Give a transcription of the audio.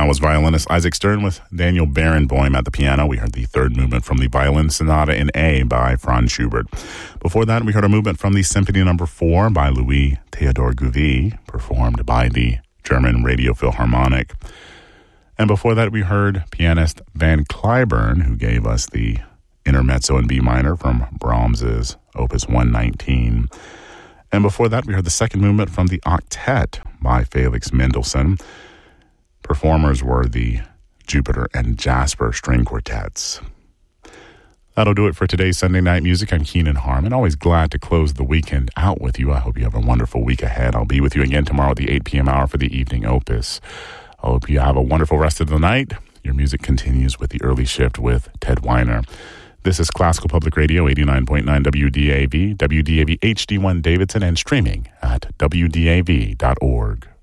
was violinist Isaac Stern with Daniel Barenboim at the piano. We heard the third movement from the Violin Sonata in A by Franz Schubert. Before that, we heard a movement from the Symphony No. 4 by Louis Theodor Gouvier, performed by the German Radio Philharmonic. And before that, we heard pianist Van Cliburn, who gave us the Intermezzo in B minor from Brahms's Opus 119. And before that, we heard the second movement from the Octet by Felix Mendelssohn. Performers were the Jupiter and Jasper string quartets. That'll do it for today's Sunday Night Music. I'm Keenan Harmon. Always glad to close the weekend out with you. I hope you have a wonderful week ahead. I'll be with you again tomorrow at the 8 p.m. hour for the evening opus. I hope you have a wonderful rest of the night. Your music continues with the early shift with Ted Weiner. This is Classical Public Radio, 89.9 WDAV, WDAV HD1 Davidson, and streaming at WDAV.org.